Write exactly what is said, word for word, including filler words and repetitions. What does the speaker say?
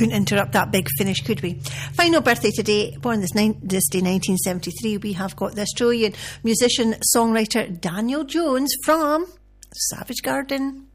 couldn't interrupt that big finish, could we? Final birthday today, born this, ni- this day nineteen seventy-three, we have got the Australian musician, songwriter Daniel Jones from Savage Garden.